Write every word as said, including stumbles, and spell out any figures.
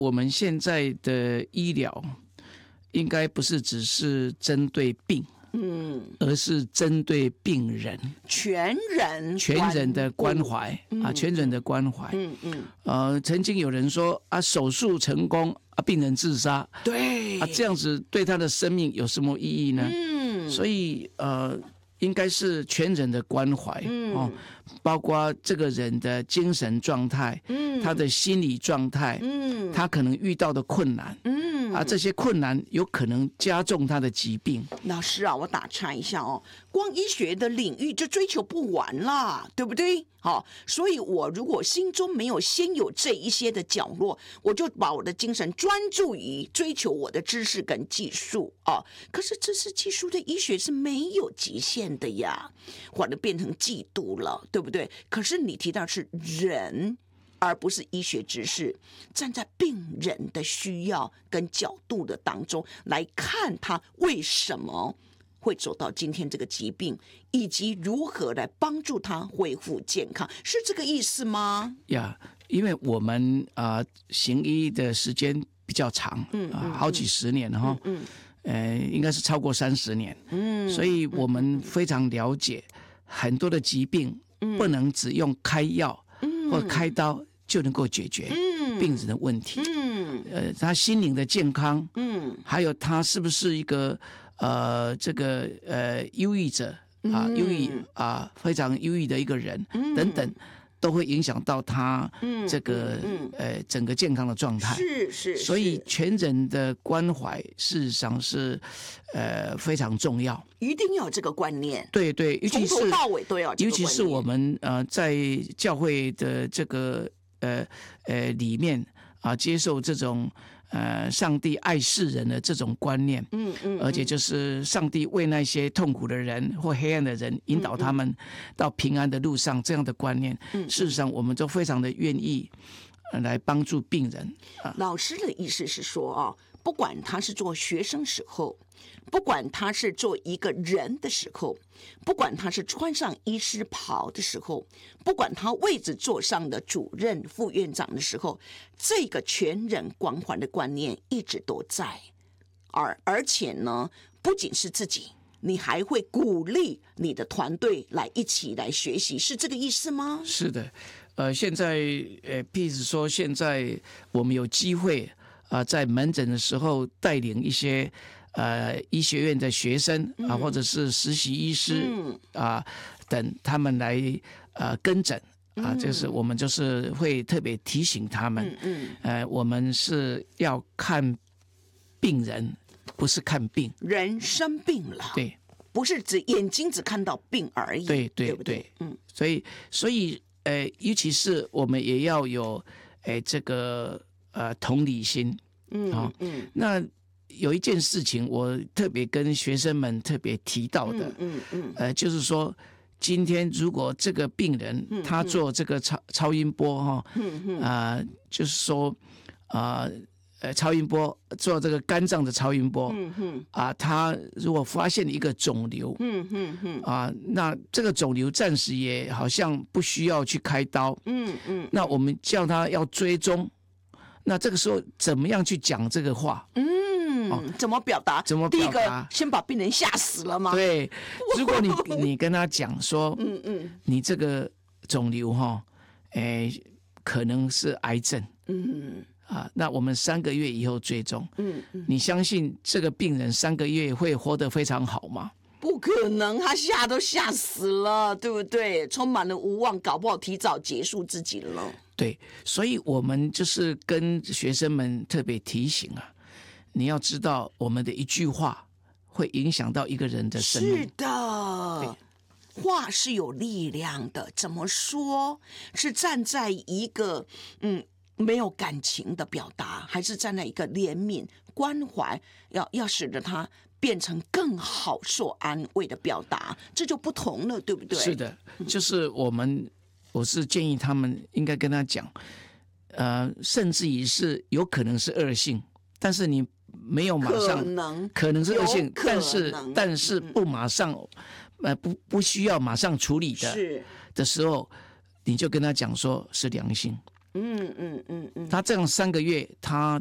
我们现在的医疗应该不是只是针对病，嗯，而是针对病人， 全人全人的关怀、嗯、啊，全人的关怀。嗯嗯。呃，曾经有人说啊，手术成功啊，病人自杀， 对啊，这样子对他的生命有什么意义呢？嗯，所以呃。应该是全人的关怀、嗯哦、包括这个人的精神状态、嗯、他的心理状态、嗯、他可能遇到的困难、嗯、啊，这些困难有可能加重他的疾病。 老师啊，我打岔一下哦，光医学的领域就追求不完啦，对不对？好，所以我如果心中没有先有这一些的角落，我就把我的精神专注于追求我的知识跟技术啊。可是知识技术的医学是没有极限的呀，或者变成嫉妒了，对不对？可是你提到是人，而不是医学知识，站在病人的需要跟角度的当中来看他为什么会走到今天这个疾病，以及如何来帮助他恢复健康，是这个意思吗？ 呀、yeah, 因为我们啊、呃、行医的时间比较长，嗯、呃、好几十年哈，嗯, 嗯呃应该是超过三十年，嗯，所以我们非常了解很多的疾病不能只用开药、嗯、或开刀就能够解决病人的问题，嗯，呃，他心灵的健康，嗯，还有他是不是一个呃这个呃忧郁者啊，忧郁啊非常忧郁的一个人、嗯、等等，都会影响到他这个、嗯嗯、呃整个健康的状态。 是是， 所以全人的关怀事实上是呃非常重要， 一定要有这个观念。 对对，尤其是从头到尾都要这个观念， 尤其是我们呃在教会的这个呃呃里面啊，接受这种呃上帝爱世人的这种观念，嗯 嗯, 嗯，而且就是上帝为那些痛苦的人或黑暗的人引导他们到平安的路上，这样的观念，嗯，事实上我们都非常的愿意来帮助病人。 啊、老师的意思是说啊，不管他是做学生时候，不管他是做一个人的时候，不管他是穿上医师袍的时候，不管他位置坐上的主任副院长的时候，这个全人关怀的观念一直都在。而而且呢，不仅是自己，你还会鼓励你的团队来一起来学习，是这个意思吗？ 是的，呃，现在呃，譬如说现在我们有机会啊、呃，在门诊的时候带领一些呃医学院的学生啊、呃，或者是实习医师啊、呃、等，他们来呃跟诊啊，就是我们就是会特别提醒他们，嗯嗯，呃，我们是要看病人，不是看病， 人生病了， 对， 不是只眼睛只看到病而已， 对对 对, 对, 对， 嗯，所以所以呃，尤其是我们也要有诶、呃、这个呃同理心，嗯、哦、嗯，那有一件事情我特别跟学生们特别提到的，嗯 嗯, 嗯呃，就是说今天如果这个病人他做这个超超音波哈，嗯嗯啊、呃，就是说啊。呃呃，超音波做这个肝脏的超音波，嗯哼，啊，他如果发现一个肿瘤，嗯哼哼，啊，那这个肿瘤暂时也好像不需要去开刀，嗯嗯，那我们叫他要追踪，那这个时候怎么样去讲这个话？ 嗯，哦、怎么表达？ 怎么表达？ 第一个，先把病人吓死了吗？ 对，如果你你跟他讲说，嗯嗯，你这个肿瘤哈，哎，可能是癌症，嗯。啊，那我们三个月以后追踪，嗯嗯，你相信这个病人三个月会活得非常好吗？ 不可能，他吓都吓死了，对不对？充满了无望，搞不好提早结束自己了。 对，所以我们就是跟学生们特别提醒啊，你要知道，我们的一句话会影响到一个人的生命。 是的。话是有力量的，怎么说？是站在一个嗯。没有感情的表达，还是站在一个怜悯关怀，要要使得它变成更好受安慰的表达，这就不同了，对不对？ 是的，就是我们，我是建议他们应该跟他讲，呃，甚至于是有可能是恶性，但是你没有马上， 可能可能是恶性，但是但是不马上，呃，不不需要马上处理的的时候，你就跟他讲说是良性。 嗯嗯嗯嗯， 他这样三个月，他